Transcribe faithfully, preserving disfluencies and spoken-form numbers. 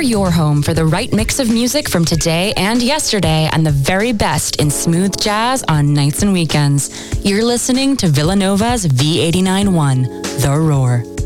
your home for the right mix of music from today and yesterday and the very best in smooth jazz on nights and weekends. You're listening to Villanova's V eighty-nine point one, The Roar.